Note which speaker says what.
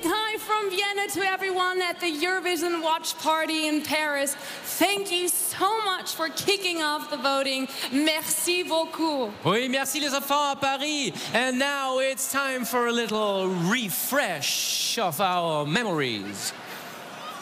Speaker 1: big hi from Vienna to everyone at the Eurovision watch party in Paris. Thank you so much for kicking off the voting. Merci beaucoup.
Speaker 2: Oui, merci les enfants à Paris. And now it's time for a little refresh of our memories.